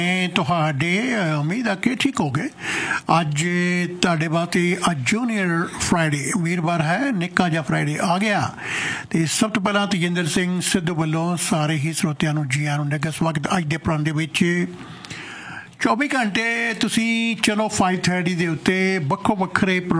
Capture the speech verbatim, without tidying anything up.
ਤੁਹਾਡੇ ਉਮੀਦ ਆ ਕਿ ਠੀਕ ਹੋ ਗਏ। ਅੱਜ ਤੁਹਾਡੇ ਵਾਸਤੇ ਅੱਜ ਜੂਨੀਅਰ ਫਰਾਈਡੇ ਵੀਰਵਾਰ ਹੈ, ਨਿੱਕਾ ਜਿਹਾ ਫਰਾਈਡੇ ਆ ਗਿਆ। ਅਤੇ ਸਭ ਤੋਂ ਪਹਿਲਾਂ ਤੇਜਿੰਦਰ ਸਿੰਘ ਸਿੱਧੂ ਵੱਲੋਂ ਸਾਰੇ ਹੀ ਸਰੋਤਿਆਂ ਨੂੰ ਜੀ ਆਇਆਂ ਨੂੰ ਨਿੱਘਾ ਸਵਾਗਤ। ਅੱਜ ਦੇ ਪ੍ਰੋਗਰਾਮ ਦੇ ਵਿੱਚ ਚੌਵੀ ਘੰਟੇ ਤੁਸੀਂ ਚਲੋ ਫਾਈਵ ਥਰਟੀ ਦੇ ਉੱਤੇ ਵੱਖੋ ਵੱਖਰੇ